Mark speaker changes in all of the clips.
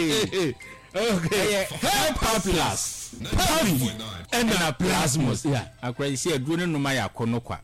Speaker 1: Okay. Hyper plus. Pavi. And a plasmos. Yeah. Akwai si aduro no ma ya kono kwa.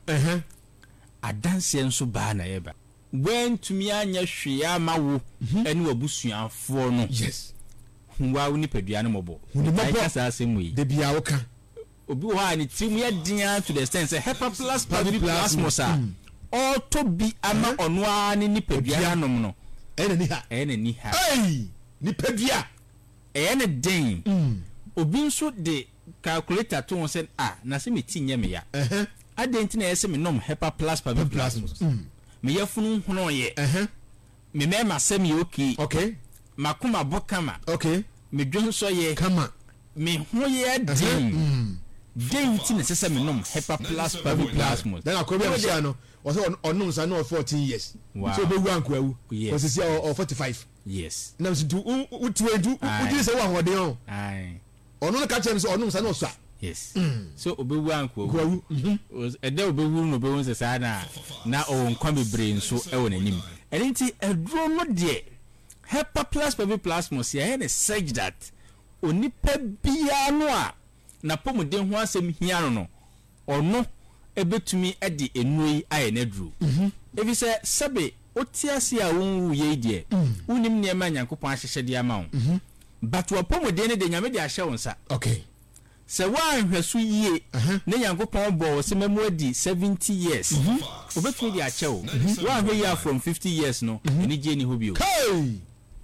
Speaker 1: Adanse nso ba na yeba. When to me anya hwea mawo ene wabusuafo no.
Speaker 2: Yes.
Speaker 1: Nwa woni padua no mobo.
Speaker 2: Ai
Speaker 1: kasa asemu yi.
Speaker 2: De bia wo ka.
Speaker 1: Obi wo ha ni timu ya dia to the extent say hyper plus pavi plasmos a. Auto bi ama ono a ni padua no no.
Speaker 2: Ene ni ha. Hey! Ni padua.
Speaker 1: Ene den. Obi nso de calculator to won say na se meti nya me ya. Adenti na yese me nom hyper plus pavi plasmos. Me yafunu hono ye. Me mema sem ye okay. Makuma bokama.
Speaker 2: Okay.
Speaker 1: Me dwonso ye.
Speaker 2: Kama.
Speaker 1: Me ho ye den. Den ti na sese me nom hyper plus pavi plasmos.
Speaker 2: Then akobi am no. Was on sa no 14 years.
Speaker 1: Wow.
Speaker 2: So be wan ko awu.
Speaker 1: Yes.
Speaker 2: Was or 45.
Speaker 1: Yes.
Speaker 2: Na so do utu say wa hode on.
Speaker 1: Aye.
Speaker 2: Ono no ka chem so ono sa no so.
Speaker 1: Yes. So obewu anko was ede obewu no obewu se sa na o nkwa bebre nso e won anim. Enti edro no de hyper plus pavi plasmos ya na surge that onipa bia no a na pomuden ho asem hia no ono ebetumi edi enui aye na dru. Ebi se sebe otiase a won ye de unim ne ma Nyankopon ahyehye de ama wo. But wa pomuden ne de nyame de ahye won sa.
Speaker 2: Okay.
Speaker 1: Se wan hweso yie ne Nyankopon bo se memu adi 70 years obetumi di ache wo wan hwe ya from 50 years no eni je ni hobio
Speaker 2: hey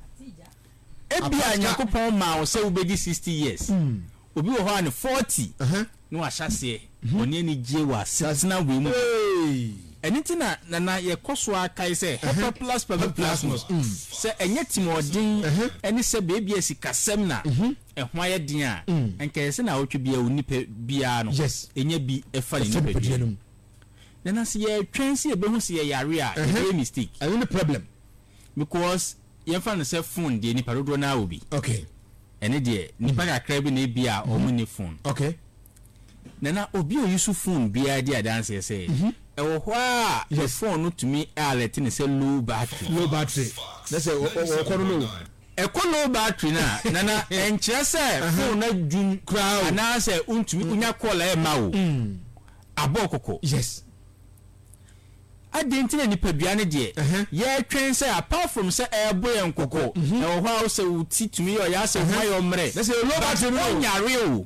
Speaker 1: ebia Nyankopon ma wo se obedi 60 years obi wo ho an 40 no ahyase oni eni je wa sesna we mu eni na ye koso akai se hyper plus pavi plasmos se enye timodin eni se bebi esikasem na ehwa ye din a enka yese na otwe bia onipa bia no enye bi efa ni nipa no na se ye twensi ebehu se ye yare a e mistake
Speaker 2: I mean the problem
Speaker 1: because ye fa no se phone de nipa dodo na obi
Speaker 2: okay
Speaker 1: ene de nipa kakra bi na bia o mu ni phone
Speaker 2: okay
Speaker 1: na obi o yusu phone bia de adanse ye se ewo ho a the phone no to me alert ni say low battery
Speaker 2: na say o kono no
Speaker 1: low battery na enche say phone na dun kra na say untumi unya call e ma wo abokoko
Speaker 2: yes
Speaker 1: adenti na nipa duane de ye twen say apart from say e boy enkoko ewo ho a say utitumi yo ya say ho yo mre
Speaker 2: na say low battery no
Speaker 1: nyare o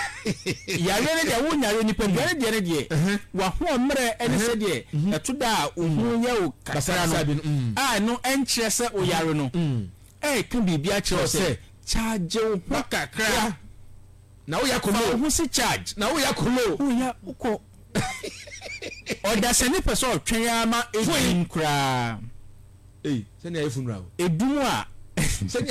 Speaker 1: yare de wo nyare nipa duane de wa ho mre ene se de eto da ohun ye o kasara no no enche se o yare no kan bibia kire se charge wo kakra
Speaker 2: na wo ya kono
Speaker 1: wo se charge
Speaker 2: na wo ya kono
Speaker 1: wo ya uko oda se ni person twen ama edin kra
Speaker 2: se na ifun rawo
Speaker 1: edun a
Speaker 2: se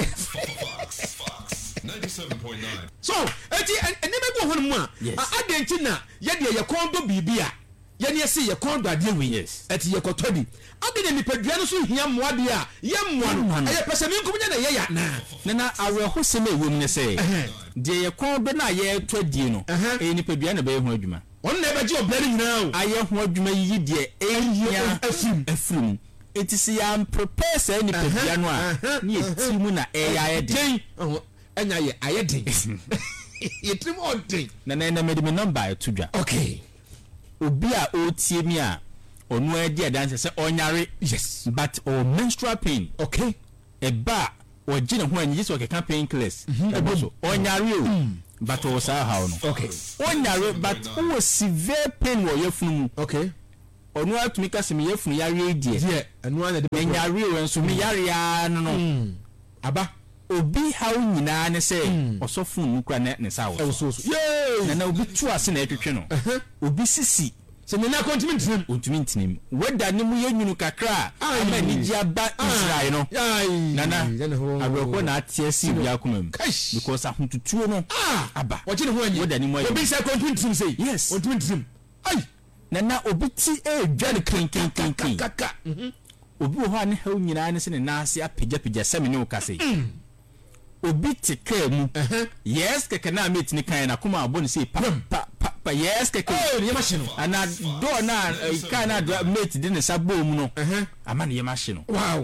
Speaker 3: 97.9
Speaker 2: so eti eneme go hono mu a adenti na ye de ye kondo bibia ye ne se ye kondo ade we eti ye kotodi adene ni padua no so hia moade a ye moa no aye pese min kumnya na ye ya
Speaker 1: na awe ho se na ewom ne se de ye kondo na ye todi no ni padua na be ho adwuma
Speaker 2: on na be je oblare nyina o
Speaker 1: aye ho adwuma yi de ehia afim eti se ya prepare say ni padua no a ni etimu na ya de
Speaker 2: enya ye ayedin yetrim odin
Speaker 1: na me number to dwa
Speaker 2: okay
Speaker 1: obi a otie mi a onu adi adanse se onyare
Speaker 2: yes
Speaker 1: but or menstrual pain
Speaker 2: okay
Speaker 1: eba o gine ho anyi so ke pain killers ebo onyare o but o sa how no
Speaker 2: okay
Speaker 1: onyare but o severe pain wo yefunu
Speaker 2: okay
Speaker 1: onu atumi ka se me yefunu yare die
Speaker 2: enu anya de
Speaker 1: nyare o enso me yare ya no
Speaker 2: aba
Speaker 1: obi hawo nyina ne se osofo nukra ne sa wo
Speaker 2: so
Speaker 1: na obi tu ase na etwetwe no obi sisi
Speaker 2: se me na
Speaker 1: kontimi ntinim weda ne mu yanyunu kakra ama ni dia ba Israel no nana abroko na atie si bia komam because ahuntutuo no aba
Speaker 2: wogene ho anyi
Speaker 1: weda ne mu
Speaker 2: obi se kontimi ntinim sei
Speaker 1: yes
Speaker 2: kontimi ntinim ai
Speaker 1: nana obi ti dwane clean
Speaker 2: kaka
Speaker 1: obi ho ane hawo nyina ne se ne naase apagya semi ne ukase obi tike mu yes keke na mate ni kan na kuma abon say pa yes keke
Speaker 2: ye machine
Speaker 1: ana do na kan na mate di ne sabo mu no ama ne ye machine
Speaker 2: wow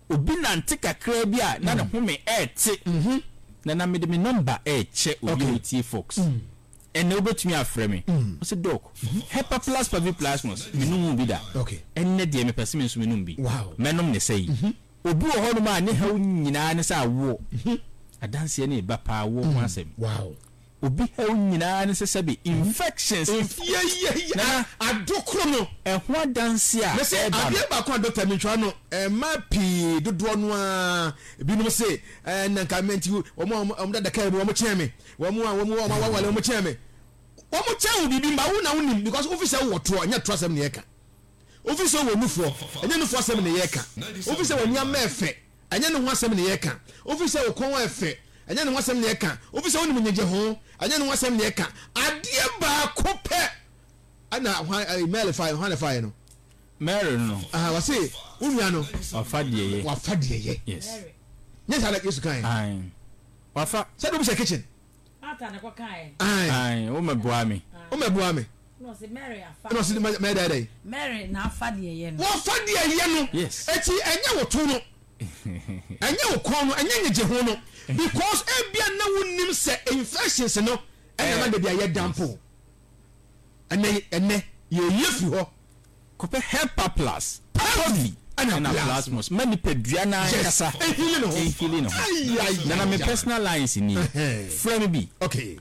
Speaker 1: obi nante kakra bi a na ne home ete na me de me number che obi oti folks ene obetumi afrɛ me o se doc hepa plus pavi plasmos me no bi da ene de me pese me nso me no bi menom ne sei obi wo ho no ma ne haw nyina ne sa wo adanse ne ba pa wo ho asɛm obi haw nyina ne se be infections
Speaker 2: na adokro no
Speaker 1: ho adanse a
Speaker 2: me se abia ba ko doctor mentwa no ma pi dodo no a bi no se na kamenti omo da kai omo cheme omo wale omo cheme omo chewu bibi mba wo na wonim because officer wo to anya to asem ne yeka officer wo nufo anya nufo asem ne yeka officer wo nya mefe anya ne ho asem ne yeka officer wo kon efe anya ne ho asem ne yeka officer wo ni munyeje ho anya ne ho asem ne yeka adie ba ko pe ana email file no
Speaker 1: Mary no
Speaker 2: wase unua no
Speaker 1: wafadie ye yes
Speaker 2: yes ala yesu kan
Speaker 1: wafa
Speaker 2: say do be kitchen
Speaker 3: ata na kwa kai
Speaker 1: o meboa me
Speaker 3: no se Mary afa
Speaker 2: no se me dai
Speaker 3: Mary na afadie ye no
Speaker 2: wafadie ye no
Speaker 1: yes
Speaker 2: eti enya woto no enya wokon no enya nyeje ho no because ebia na wonim se infections no enya ma de bia ye dampo ene ye yefi ho
Speaker 1: kope hepa plus pavi ana plasmos mani pedua na kasa ehili no na me personal lines ni frame bi
Speaker 2: okay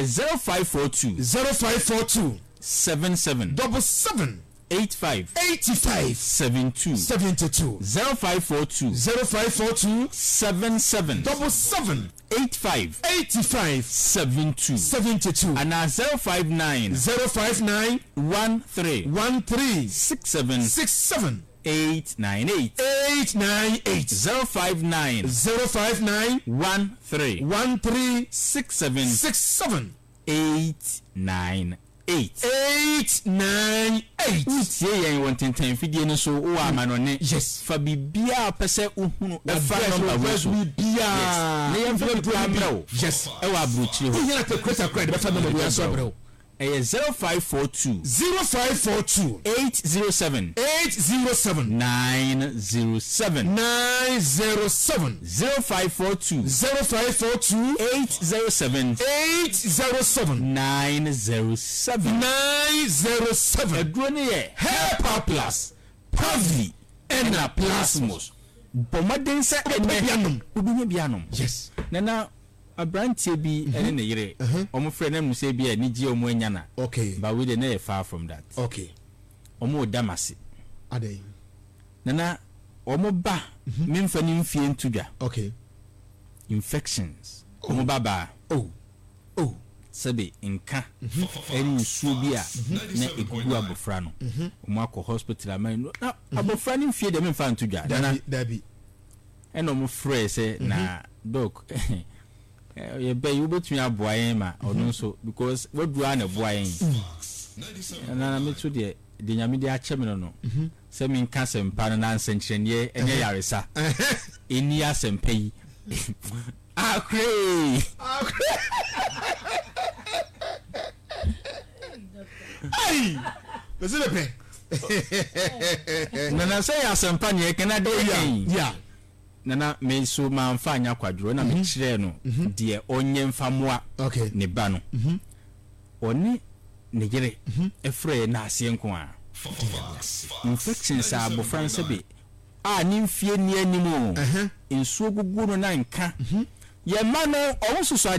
Speaker 1: 0542 77 85 72 0542 77 85 72 and 059 13 67 898 059 13 67 898 utie yen wontentan fidie no so wo amanone
Speaker 2: yes
Speaker 1: fa bibia pese uhunu fa number so
Speaker 2: bibia
Speaker 1: ne yem fa bibia
Speaker 2: yes
Speaker 1: e wa abrochire ho
Speaker 2: hira te kweta kweta be fa number so abro
Speaker 1: 0542 807
Speaker 2: 807
Speaker 1: 907 0542 807 907 adrone ye Hepa Plus Pavi ena Plasmos bomaden se obinya bianom
Speaker 2: yes
Speaker 1: nana abrantie bi ene ne yire omo frɛ na muse bi ani gie omo anya na
Speaker 2: okay
Speaker 1: but we dey na far from that
Speaker 2: okay
Speaker 1: omo damase
Speaker 2: adai
Speaker 1: nana omo ba memfa ni mfie ntudwa
Speaker 2: okay
Speaker 1: infections omo baba sabe nka eri nsuo bi a na egugu abofra no omo akọ hospital aman na abofra ni mfie de memfa ntudwa nana
Speaker 2: dabi
Speaker 1: eno omo frɛ se na doc ye be you betumi aboa yen ma ono so because wadua na aboa yen na me to de nyame de ache me no se me nka sempa na nsenkyerene enye yaresa eni asempa yi akre
Speaker 2: ai bezepe
Speaker 1: na say asempa ne kana de
Speaker 2: yeah
Speaker 1: nana me so ma mfa anya kwadro na me kire no de onye mfamoa ne ba no oni ne gere efre na ase nko a infections a bo France be a ni mfie ni animu nsuo gugu no na nka ye ma no owo soso